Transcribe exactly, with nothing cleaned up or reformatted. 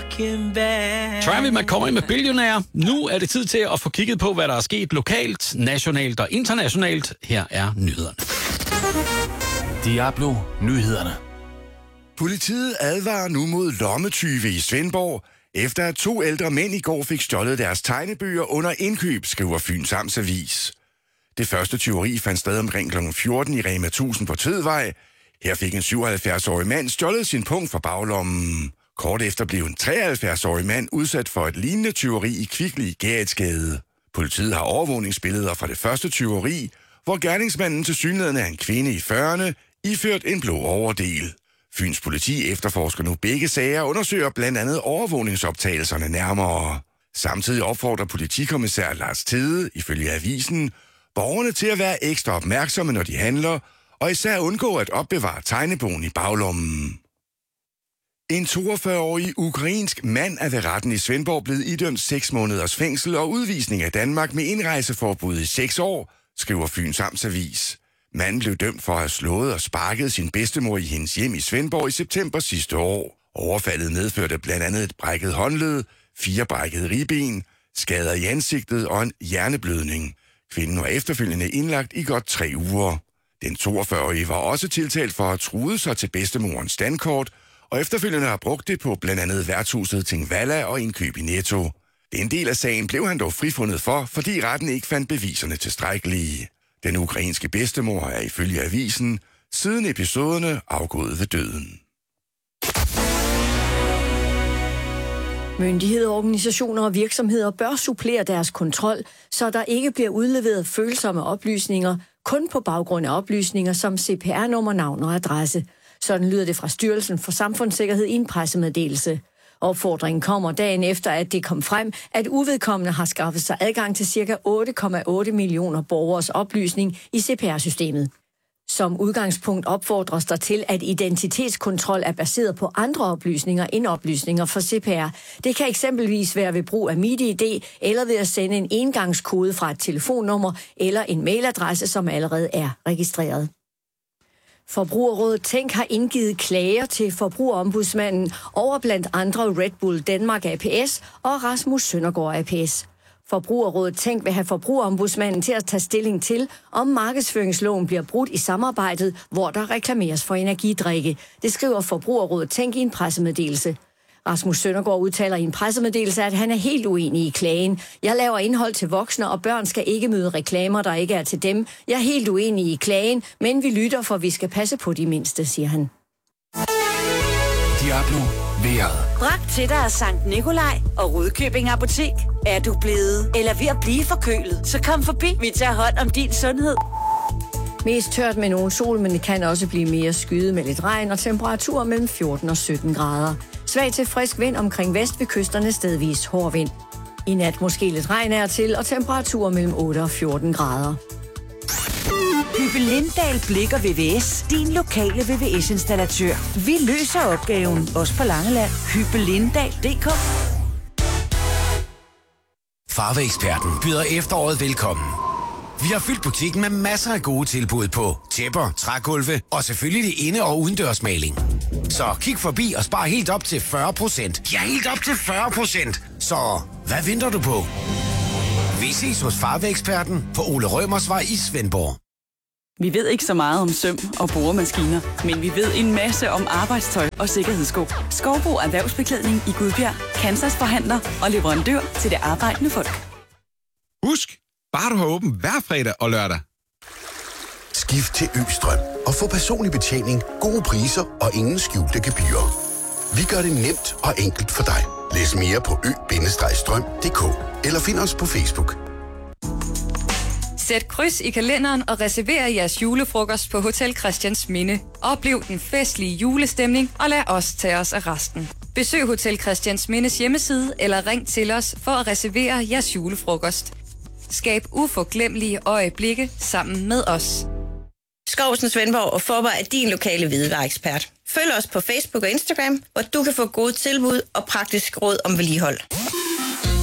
looking back. Travis McCoy med Billionaire. Nu er det tid til at få kigget på, hvad der er sket lokalt, nationalt og internationalt. Her er nyhederne. Diablo Nyhederne. Politiet advarer nu mod lommetyve i Svendborg, efter at to ældre mænd i går fik stjålet deres tegnebøger under indkøb, skriver Fyns Amtsavis. Det første tyveri fandt sted omkring klokken fjorten i Rema tusind på Tvedvej. Her fik en syvoghalvfjerds-årig mand stjålet sin punkt fra baglommen. Kort efter blev en treoghalvfjerds-årig mand udsat for et lignende tyveri i Kvickly i Gerritsgade. Politiet har overvågningsbilleder fra det første tyveri, hvor gerningsmanden tilsyneladende er en kvinde i fyrrerne, iført en blå overdel. Fyns politi efterforsker nu begge sager og undersøger blandt andet overvågningsoptagelserne nærmere. Samtidig opfordrer politikommissær Lars Tede, ifølge avisen, borgerne til at være ekstra opmærksomme, når de handler, og især undgå at opbevare tegnebogen i baglommen. En toogfyrre-årig ukrainsk mand er ved retten i Svendborg blevet idømt seks måneders fængsel og udvisning af Danmark med indrejseforbud i seks år, skriver Fyns Amtsavis. Manden blev dømt for at have slået og sparket sin bedstemor i hendes hjem i Svendborg i september sidste år. Overfaldet medførte blandt andet et brækket håndled, fire brækkede ribben, skader i ansigtet og en hjerneblødning. Kvinden var efterfølgende indlagt i godt tre uger. Den toogfyrre-årige var også tiltalt for at have truet sig til bedstemorens standkort, og efterfølgende har brugt det på blandt andet værtshuset Tingvalla og indkøb i Netto. Den del af sagen blev han dog frifundet for, fordi retten ikke fandt beviserne tilstrækkelige. Den ukrainske bedstemor er ifølge avisen siden episoderne afgået ved døden. Myndigheder, organisationer og virksomheder bør supplere deres kontrol, så der ikke bliver udleveret følsomme oplysninger, kun på baggrund af oplysninger som C P R-nummer, navn og adresse. Sådan lyder det fra Styrelsen for Samfundssikkerhed i en pressemeddelelse. Opfordringen kommer dagen efter, at det kom frem, at uvedkommende har skaffet sig adgang til ca. otte komma otte millioner borgers oplysning i C P R-systemet. Som udgangspunkt opfordres der til, at identitetskontrol er baseret på andre oplysninger end oplysninger for C P R. Det kan eksempelvis være ved brug af MitID eller ved at sende en engangskode fra et telefonnummer eller en mailadresse, som allerede er registreret. Forbrugerrådet Tænk har indgivet klager til Forbrugerombudsmanden over blandt andre Red Bull Danmark A P S og Rasmus Søndergaard A P S. Forbrugerrådet Tænk vil have Forbrugerombudsmanden til at tage stilling til, om markedsføringsloven bliver brudt i samarbejdet, hvor der reklameres for energidrikke. Det skriver Forbrugerrådet Tænk i en pressemeddelelse. Rasmus Søndergaard udtaler i en pressemeddelelse, at han er helt uenig i klagen. Jeg laver indhold til voksne, og børn skal ikke møde reklamer, der ikke er til dem. Jeg er helt uenig i klagen, men vi lytter, for vi skal passe på de mindste, siger han. Diablo vejret. Bragt til dig af Sankt Nikolaj og Rudkøbing Apotek. Er du blevet eller ved at blive forkølet, så kom forbi. Vi tager hånd om din sundhed. Mest tørt med nogen sol, men det kan også blive mere skyet med lidt regn og temperaturer mellem fjorten og sytten grader. Svag til frisk vind omkring vest ved kysterne, stedvis hård vind. I nat måske lidt regn er til, og temperaturer mellem otte og fjorten grader. Hyppe Lindahl Blikker V V S, din lokale V V S-installatør. Vi løser opgaven, også på Langeland. Hyppe Lindahl punktum d k. Farveeksperten byder efteråret velkommen. Vi har fyldt butikken med masser af gode tilbud på tæpper, trægulve og selvfølgelig inde- og udendørsmaling. Så kig forbi og spar helt op til fyrre procent. Ja, helt op til fyrre procent. Så hvad venter du på? Vi ses hos Farveeksperten på Ole Rømersvej i Svendborg. Vi ved ikke så meget om søm og boremaskiner, men vi ved en masse om arbejdstøj og sikkerhedssko. Skovbo Erhvervsbeklædning i Gudbjerg, Kansas forhandler og leverandør til det arbejdende folk. Husk, bare du har åbent hver fredag og lørdag. Skift til Østrøm og få personlig betjening, gode priser og ingen skjulte gebyrer. Vi gør det nemt og enkelt for dig. Læs mere på ø bindestreg strøm punktum d k eller find os på Facebook. Sæt kryds i kalenderen og reserver jeres julefrokost på Hotel Christiansminde. Oplev den festlige julestemning og lad os tage os af resten. Besøg Hotel Christiansmindes hjemmeside eller ring til os for at reservere jeres julefrokost. Skab uforglemmelige øjeblikke sammen med os. Skovsen Svendborg og Forborg er din lokale hvidevareekspert. Følg os på Facebook og Instagram, hvor du kan få gode tilbud og praktisk råd om vedligehold.